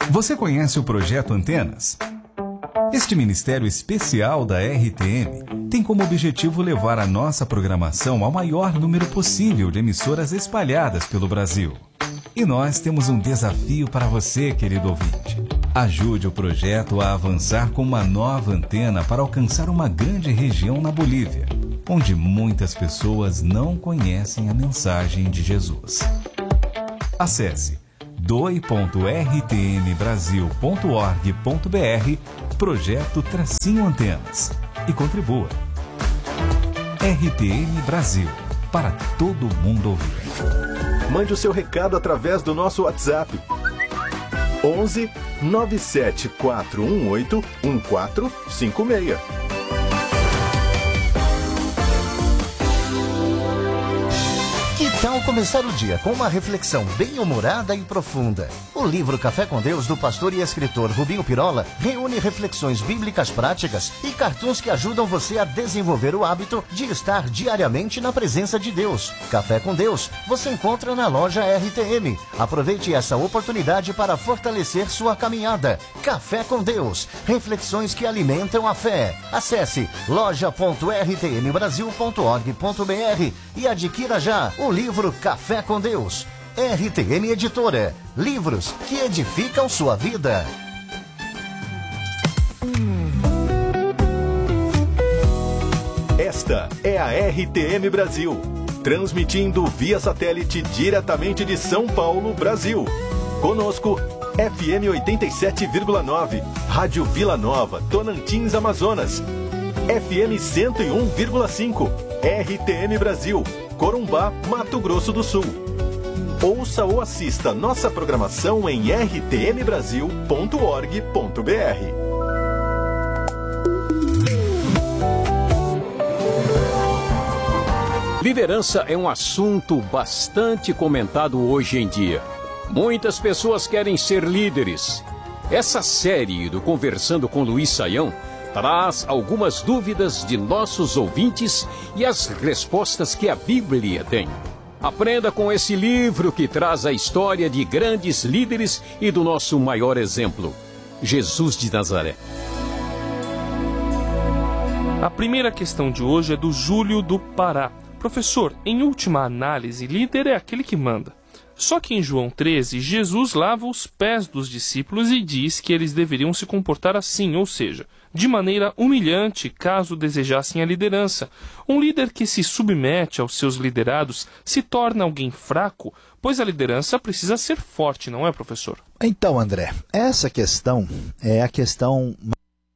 Você conhece o Projeto Antenas? Este ministério especial da RTM tem como objetivo levar a nossa programação ao maior número possível de emissoras espalhadas pelo Brasil. E nós temos um desafio para você, querido ouvinte. Ajude o projeto a avançar com uma nova antena para alcançar uma grande região na Bolívia, onde muitas pessoas não conhecem a mensagem de Jesus. Acesse doi.rtmbrasil.org.br Projeto-Antenas e contribua. RTM Brasil, para todo mundo ouvir. Mande o seu recado através do nosso WhatsApp. 11 97418 1456. Que tal começar o dia com uma reflexão bem-humorada e profunda? O livro Café com Deus, do pastor e escritor Rubinho Pirola, reúne reflexões bíblicas práticas e cartoons que ajudam você a desenvolver o hábito de estar diariamente na presença de Deus. Café com Deus você encontra na loja RTM. Aproveite essa oportunidade para fortalecer sua caminhada. Café com Deus, reflexões que alimentam a fé. Acesse loja.rtmbrasil.org.br e adquira já o livro Café com Deus. RTM Editora. Livros que edificam sua vida. Esta é a RTM Brasil, transmitindo via satélite diretamente de São Paulo, Brasil. Conosco, FM 87,9, Rádio Vila Nova, Tonantins, Amazonas. FM 101,5, RTM Brasil, Corumbá, Mato Grosso do Sul. Ouça ou assista nossa programação em rtmbrasil.org.br. Liderança é um assunto bastante comentado hoje em dia. Muitas pessoas querem ser líderes. Essa série do Conversando com Luiz Saião traz algumas dúvidas de nossos ouvintes e as respostas que a Bíblia tem. Aprenda com esse livro que traz a história de grandes líderes e do nosso maior exemplo, Jesus de Nazaré. A primeira questão de hoje é do Júlio do Pará. Professor, em última análise, líder é aquele que manda. Só que em João 13, Jesus lava os pés dos discípulos e diz que eles deveriam se comportar assim, ou seja, de maneira humilhante, caso desejassem a liderança. Um líder que se submete aos seus liderados se torna alguém fraco, pois a liderança precisa ser forte, não é, professor? Então, André, essa questão é a questão de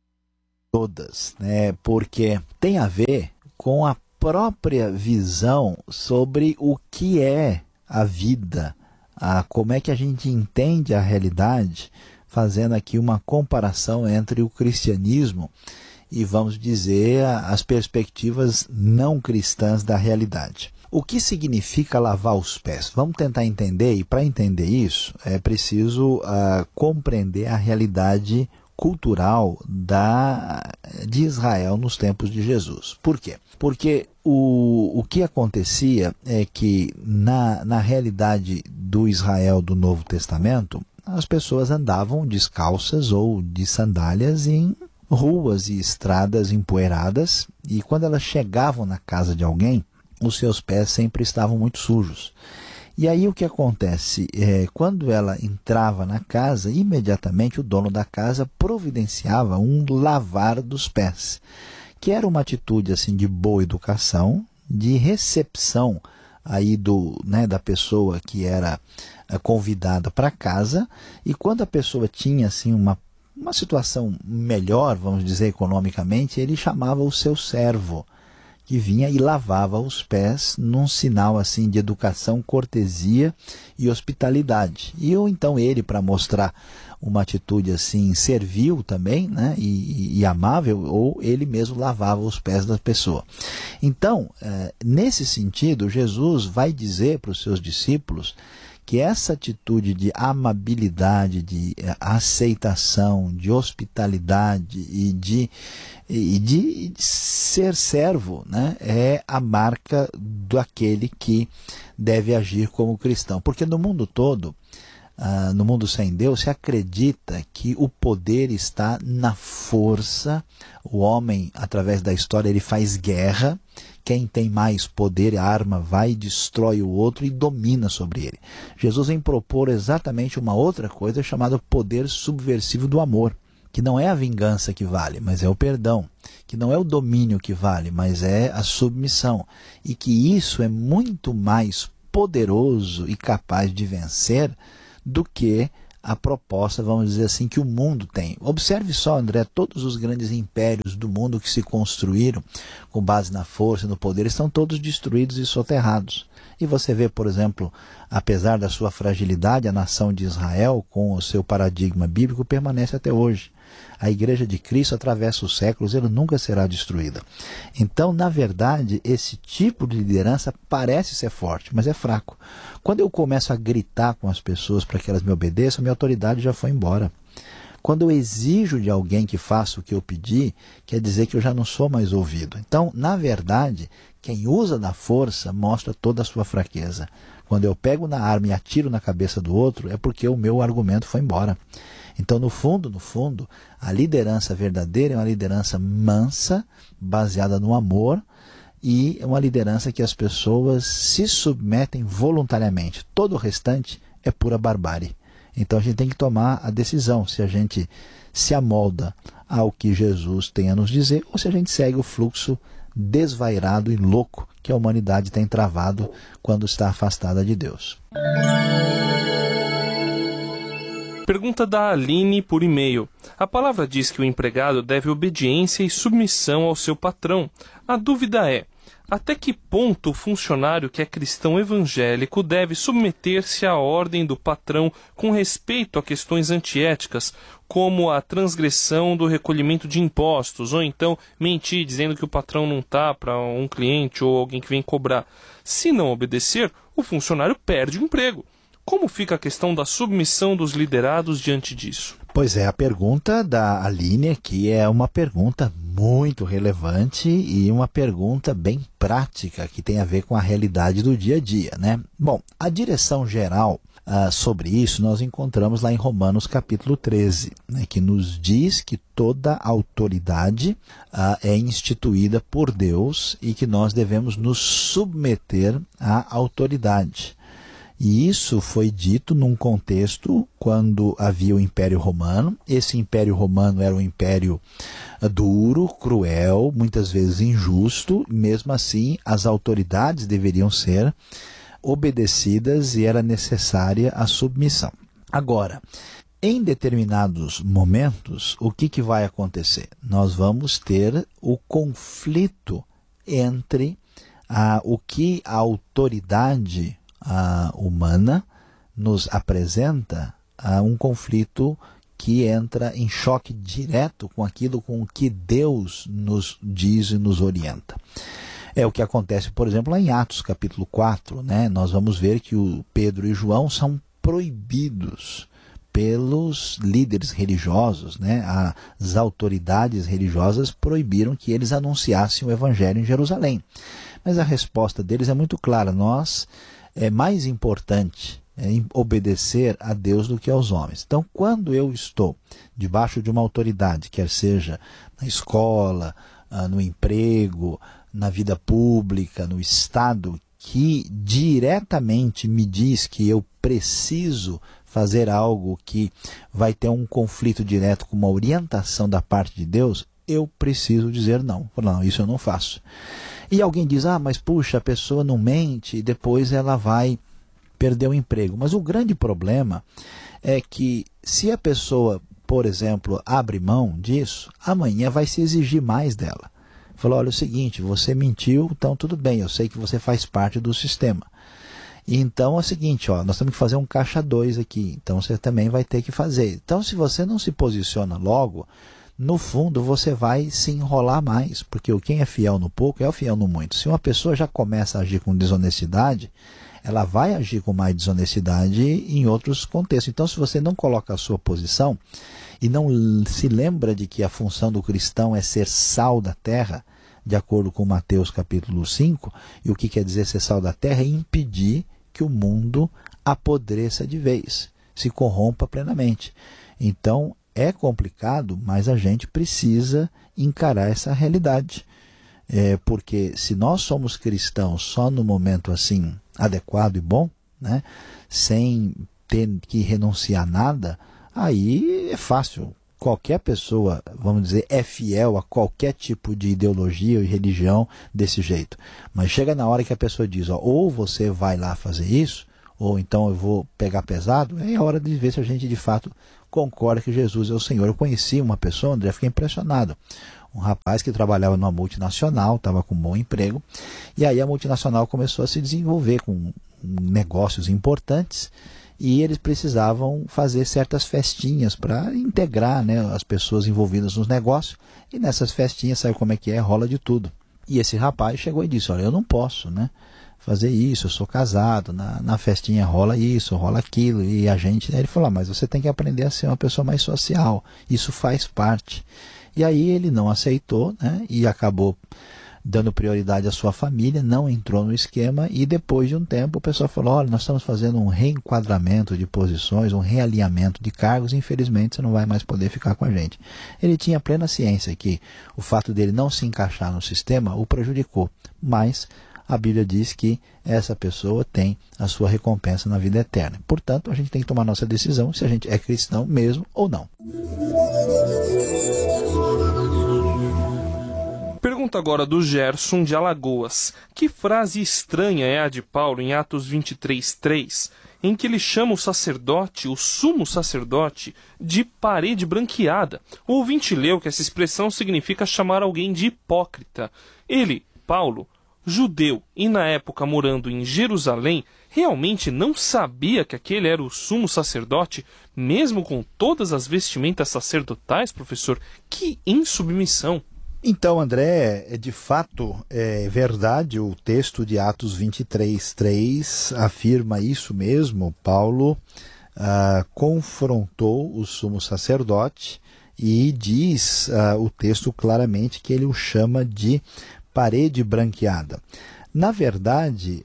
todas, né? Porque tem a ver com a própria visão sobre o que é a vida, como é que a gente entende a realidade, fazendo aqui uma comparação entre o cristianismo e, vamos dizer, as perspectivas não cristãs da realidade. O que significa lavar os pés? Vamos tentar entender, e para entender isso é preciso compreender a realidade cultural de Israel nos tempos de Jesus. Por quê? Porque o que acontecia é que na realidade do Israel do Novo Testamento, as pessoas andavam descalças ou de sandálias em ruas e estradas empoeiradas, e quando elas chegavam na casa de alguém, os seus pés sempre estavam muito sujos. E aí o que acontece? Quando ela entrava na casa, imediatamente o dono da casa providenciava um lavar dos pés, que era uma atitude assim, de boa educação, de recepção aí da pessoa que era convidada para casa, e quando a pessoa tinha assim, uma situação melhor, vamos dizer, economicamente, ele chamava o seu servo, que vinha e lavava os pés num sinal assim de educação, cortesia e hospitalidade. E ou então ele, para mostrar uma atitude assim servil também, né, e amável, ou ele mesmo lavava os pés da pessoa. Então, nesse sentido, Jesus vai dizer para os seus discípulos que essa atitude de amabilidade, de aceitação, de hospitalidade e de ser servo, né, é a marca daquele que deve agir como cristão. Porque no mundo todo, no mundo sem Deus, se acredita que o poder está na força. O homem, através da história, ele faz guerra. Quem tem mais poder, a arma vai, destrói o outro e domina sobre ele. Jesus vem propor exatamente uma outra coisa chamada poder subversivo do amor, que não é a vingança que vale, mas é o perdão, que não é o domínio que vale, mas é a submissão, e que isso é muito mais poderoso e capaz de vencer do que a proposta, vamos dizer assim, que o mundo tem. Observe só, André, todos os grandes impérios do mundo que se construíram com base na força e no poder estão todos destruídos e soterrados. E você vê, por exemplo, apesar da sua fragilidade, a nação de Israel, com o seu paradigma bíblico, permanece até hoje. A Igreja de Cristo atravessa os séculos, ela nunca será destruída. Então, na verdade, esse tipo de liderança parece ser forte, mas é fraco. Quando eu começo a gritar com as pessoas para que elas me obedeçam, minha autoridade já foi embora. Quando eu exijo de alguém que faça o que eu pedi, quer dizer que eu já não sou mais ouvido. Então, na verdade, quem usa da força mostra toda a sua fraqueza. Quando eu pego na arma e atiro na cabeça do outro, é porque o meu argumento foi embora. Então, no fundo, a liderança verdadeira é uma liderança mansa, baseada no amor, e é uma liderança que as pessoas se submetem voluntariamente. Todo o restante é pura barbárie. Então, a gente tem que tomar a decisão se a gente se amolda ao que Jesus tem a nos dizer ou se a gente segue o fluxo desvairado e louco que a humanidade tem travado quando está afastada de Deus. Pergunta da Aline por e-mail. A palavra diz que o empregado deve obediência e submissão ao seu patrão. A dúvida é, até que ponto o funcionário que é cristão evangélico deve submeter-se à ordem do patrão com respeito a questões antiéticas, como a transgressão do recolhimento de impostos, ou então mentir dizendo que o patrão não está para um cliente ou alguém que vem cobrar. Se não obedecer, o funcionário perde o emprego. Como fica a questão da submissão dos liderados diante disso? Pois é, a pergunta da Aline aqui é uma pergunta muito relevante e uma pergunta bem prática que tem a ver com a realidade do dia a dia, né? Bom, a direção geral sobre isso nós encontramos lá em Romanos capítulo 13, né, que nos diz que toda autoridade é instituída por Deus e que nós devemos nos submeter à autoridade. E isso foi dito num contexto quando havia o Império Romano. Esse Império Romano era um império duro, cruel, muitas vezes injusto. Mesmo assim, as autoridades deveriam ser obedecidas e era necessária a submissão. Agora, em determinados momentos, o que vai acontecer? Nós vamos ter o conflito entre o que a autoridade humana nos apresenta um conflito que entra em choque direto com aquilo com que Deus nos diz e nos orienta. É o que acontece, por exemplo, lá em Atos capítulo 4, né? Nós vamos ver que o Pedro e João são proibidos pelos líderes religiosos, né? As autoridades religiosas proibiram que eles anunciassem o evangelho em Jerusalém. Mas a resposta deles é muito clara: é mais importante obedecer a Deus do que aos homens. Então, quando eu estou debaixo de uma autoridade, quer seja na escola, no emprego, na vida pública, no Estado, que diretamente me diz que eu preciso fazer algo que vai ter um conflito direto com uma orientação da parte de Deus, eu preciso dizer não. Não, isso eu não faço. E alguém diz, mas puxa, a pessoa não mente e depois ela vai perder o emprego. Mas o grande problema é que se a pessoa, por exemplo, abre mão disso, amanhã vai se exigir mais dela. Falou, olha, é o seguinte, você mentiu, então tudo bem, eu sei que você faz parte do sistema. E então é o seguinte, nós temos que fazer um caixa 2 aqui, então você também vai ter que fazer. Então, se você não se posiciona logo, no fundo você vai se enrolar mais, porque quem é fiel no pouco é o fiel no muito. Se uma pessoa já começa a agir com desonestidade, ela vai agir com mais desonestidade em outros contextos. Então, se você não coloca a sua posição e não se lembra de que a função do cristão é ser sal da terra, de acordo com Mateus capítulo 5, e o que quer dizer ser sal da terra? É impedir que o mundo apodreça de vez. se corrompa plenamente. Então, é complicado, mas a gente precisa encarar essa realidade. Porque se nós somos cristãos só no momento assim adequado e bom, né, sem ter que renunciar a nada, aí é fácil. Qualquer pessoa, vamos dizer, é fiel a qualquer tipo de ideologia e religião desse jeito. Mas chega na hora que a pessoa diz, ou você vai lá fazer isso, ou então eu vou pegar pesado, é hora de ver se a gente de fato concorda que Jesus é o Senhor. Eu conheci uma pessoa, André, fiquei impressionado. Um rapaz que trabalhava numa multinacional, estava com um bom emprego, e aí a multinacional começou a se desenvolver com negócios importantes, e eles precisavam fazer certas festinhas para integrar, né, as pessoas envolvidas nos negócios, e nessas festinhas, sabe como é que é? Rola de tudo. E esse rapaz chegou e disse, olha, eu não posso, né, fazer isso, eu sou casado, na festinha rola isso, rola aquilo, e a gente, ele falou, mas você tem que aprender a ser uma pessoa mais social, isso faz parte. E aí ele não aceitou, né, e acabou dando prioridade à sua família, não entrou no esquema, e depois de um tempo o pessoal falou, olha, nós estamos fazendo um reenquadramento de posições, um realinhamento de cargos, e infelizmente você não vai mais poder ficar com a gente. Ele tinha plena ciência que o fato dele não se encaixar no sistema o prejudicou, mas a Bíblia diz que essa pessoa tem a sua recompensa na vida eterna. Portanto, a gente tem que tomar nossa decisão se a gente é cristão mesmo ou não. Pergunta agora do Gerson de Alagoas. Que frase estranha é a de Paulo em Atos 23:3, em que ele chama o sacerdote, o sumo sacerdote, de parede branqueada? O ouvinte leu que essa expressão significa chamar alguém de hipócrita. Ele, Paulo, judeu e na época morando em Jerusalém, realmente não sabia que aquele era o sumo sacerdote, mesmo com todas as vestimentas sacerdotais, professor? Que insubmissão! Então, André, de fato, é verdade, o texto de Atos 23:3 afirma isso mesmo. Paulo confrontou o sumo sacerdote e diz o texto claramente que ele o chama de parede branqueada. Na verdade,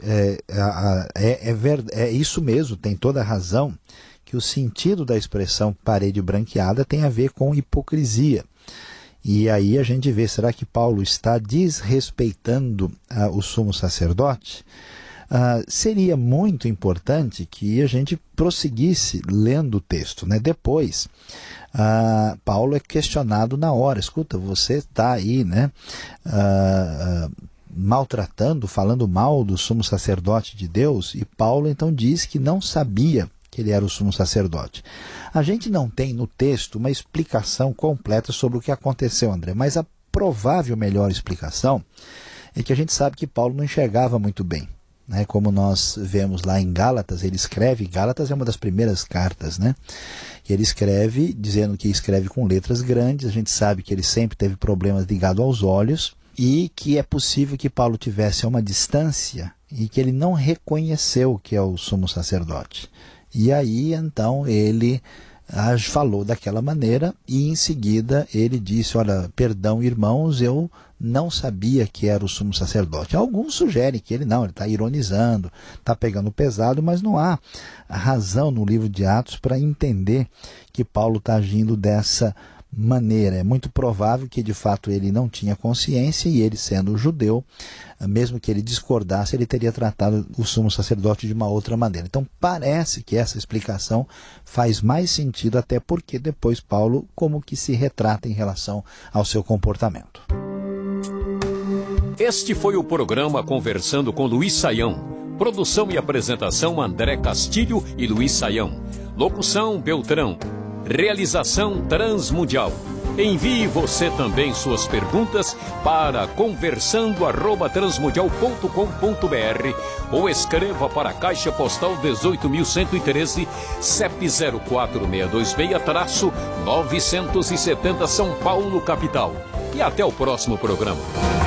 é isso mesmo, tem toda a razão, que o sentido da expressão parede branqueada tem a ver com hipocrisia. E aí a gente vê, será que Paulo está desrespeitando o sumo sacerdote? Seria muito importante que a gente prosseguisse lendo o texto, né? Depois, Paulo é questionado na hora, escuta, você está aí, né, maltratando, falando mal do sumo sacerdote de Deus, e Paulo então diz que não sabia que ele era o sumo sacerdote. A gente não tem no texto uma explicação completa sobre o que aconteceu, André, mas a provável melhor explicação é que a gente sabe que Paulo não enxergava muito bem, né? Como nós vemos lá em Gálatas, ele escreve, Gálatas é uma das primeiras cartas, né? E ele escreve, dizendo que escreve com letras grandes, a gente sabe que ele sempre teve problemas ligados aos olhos, e que é possível que Paulo tivesse a uma distância e que ele não reconheceu que é o sumo sacerdote. E aí, então, ele falou daquela maneira e, em seguida, ele disse, olha, perdão, irmãos, eu não sabia que era o sumo sacerdote. Alguns sugerem que ele está ironizando, está pegando pesado, mas não há razão no livro de Atos para entender que Paulo está agindo dessa maneira. É muito provável que de fato ele não tinha consciência, e ele sendo judeu, mesmo que ele discordasse, ele teria tratado o sumo sacerdote de uma outra maneira. Então parece que essa explicação faz mais sentido, até porque depois Paulo como que se retrata em relação ao seu comportamento. Este foi o programa Conversando com Luiz Saião. Produção e apresentação André Castilho e Luiz Saião. Locução Beltrão. Realização Transmundial. Envie você também suas perguntas para conversando@transmundial.com.br ou escreva para a Caixa Postal 18.113, CEP 04626-970 São Paulo, capital. E até o próximo programa.